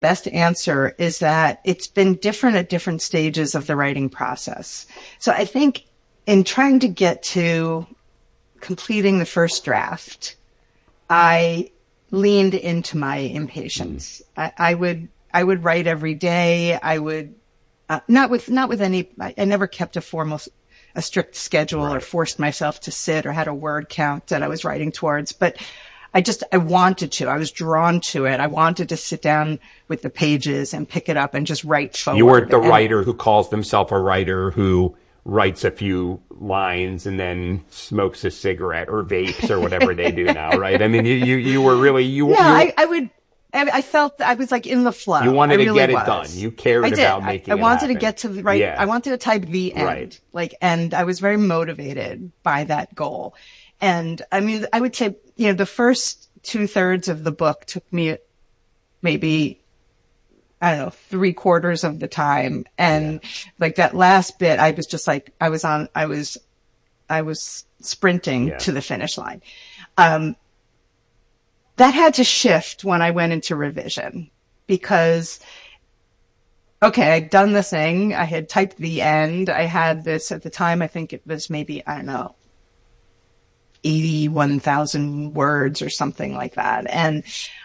best answer is that it's been different at different stages of the writing process. So I think in trying to get to completing the first draft, I leaned into my impatience. I would write every day. I would, not with any, I never kept a strict schedule or forced myself to sit or had a word count that I was writing towards, but I wanted to. I was drawn to it. I wanted to sit down with the pages and pick it up and just write forward. You weren't the writer who calls himself a writer who writes a few lines and then smokes a cigarette or vapes or whatever they do now, right? I mean, you were really, I felt I was like in the flow. You wanted to get it done. You cared about making it happen. I wanted to get to the right. Yeah. I wanted to type the end. Right. And I was very motivated by that goal. And I mean, I would say, the first 2/3 of the book took me maybe, I don't know, 3/4 of the time. And like that last bit, I was just like, I was sprinting to the finish line. That had to shift when I went into revision because, okay, I'd done the thing. I had typed the end. I had this at the time. I think it was maybe, I don't know, 81,000 words or something like that. And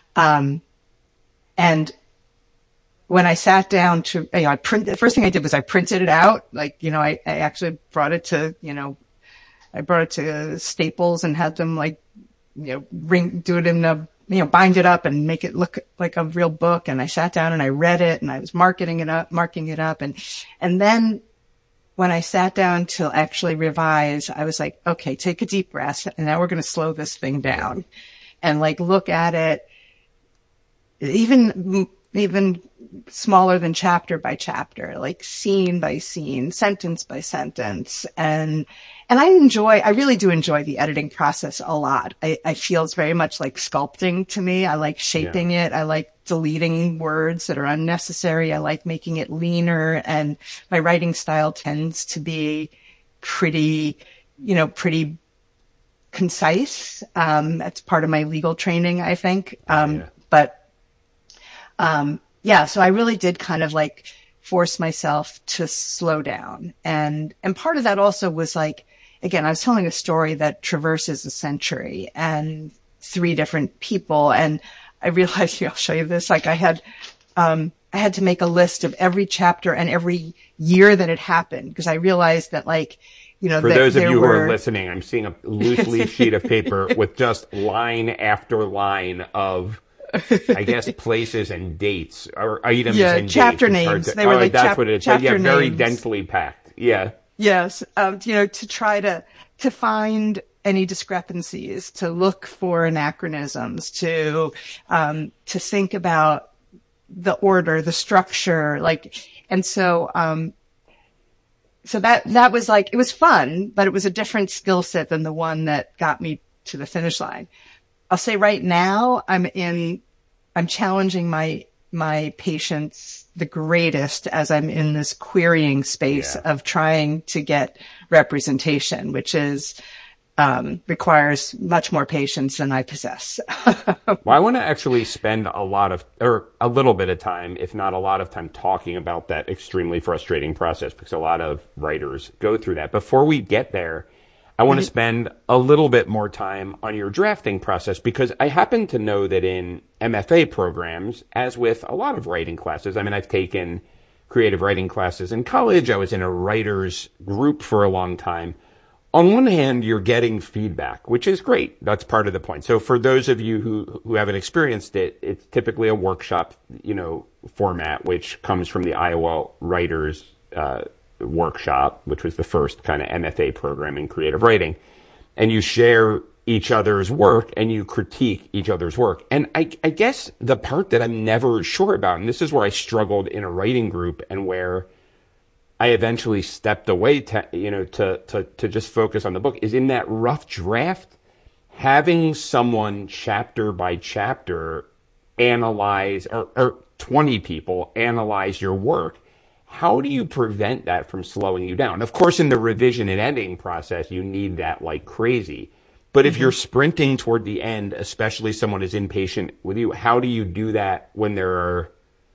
when I sat down to, the first thing I did was I printed it out. Like, I actually brought it to, I brought it to Staples and had them do it in a, bind it up and make it look like a real book. And I sat down and I read it and I was marking it up. And then when I sat down to actually revise, I was like, okay, take a deep breath. And now we're going to slow this thing down and look at it even smaller than chapter by chapter, like scene by scene, sentence by sentence. And I really do enjoy the editing process a lot. I feel it's very much like sculpting to me. I like shaping it. I like deleting words that are unnecessary. I like making it leaner, and my writing style tends to be pretty concise. That's part of my legal training, I think. So I really did kind of force myself to slow down. And part of that also was again, I was telling a story that traverses a century and 3 different people. And I realized, I'll show you this. I had to make a list of every chapter and every year that it happened, because I realized that for those of you who are listening, I'm seeing a loose leaf sheet of paper with just line after line of, I guess, places and dates or items and chapter dates. Names. They were that's what it is. Chapter very names. Densely packed. Yeah. Yes. To try to find any discrepancies, to look for anachronisms, to think about the order, the structure, and so that was it was fun, but it was a different skill set than the one that got me to the finish line. I'll say right now I'm challenging my patience the greatest as I'm in this querying space of trying to get representation, which requires much more patience than I possess. Well, I want to actually spend a little bit of time, if not a lot of time, talking about that extremely frustrating process, because a lot of writers go through that. Before we get there, I want to spend a little bit more time on your drafting process, because I happen to know that in MFA programs, as with a lot of writing classes, I've taken creative writing classes in college. I was in a writer's group for a long time. On one hand, you're getting feedback, which is great. That's part of the point. So for those of you who haven't experienced it, it's typically a workshop, format, which comes from the Iowa Writers Workshop, which was the first kind of MFA program in creative writing. And you share each other's work and you critique each other's work. And I guess the part that I'm never sure about, and this is where I struggled in a writing group and where I eventually stepped away to just focus on the book, is in that rough draft, having someone chapter by chapter analyze, or 20 people analyze your work. How do you prevent that from slowing you down? Of course, in the revision and editing process, you need that like crazy. But if you're sprinting toward the end, especially someone is impatient with you, how do you do that when there are